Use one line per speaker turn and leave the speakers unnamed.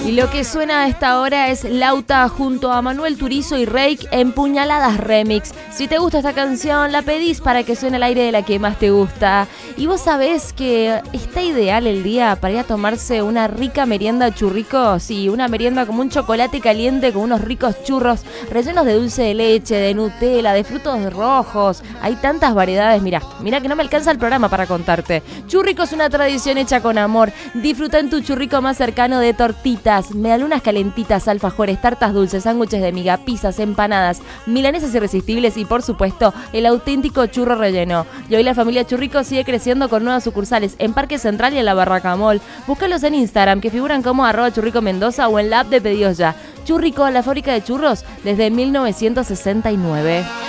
Y lo que suena a esta hora es Lauta junto a Manuel Turizo y Reik en Puñaladas Remix. Si te gusta esta canción, la pedís para que suene al aire de la que más te gusta. Y vos sabés que está ideal el día para ir a tomarse una rica merienda churrico. Sí, una merienda como un chocolate caliente con unos ricos churros rellenos de dulce de leche, de Nutella, de frutos rojos. Hay tantas variedades, mirá que no me alcanza el programa para contarte. Churrico es una tradición hecha con amor. Disfruta en tu churrico más cercano de tortitas, medialunas calentitas, alfajores, tartas dulces, sándwiches de miga, pizzas, empanadas, milanesas irresistibles y por supuesto el auténtico churro relleno. Y hoy la familia Churrico sigue creciendo con nuevas sucursales en Parque Central y en la Barraca Mall. Búscalos en Instagram que figuran como @churricomendoza o en la app de Pedidos Ya. Churrico, la fábrica de churros desde 1969.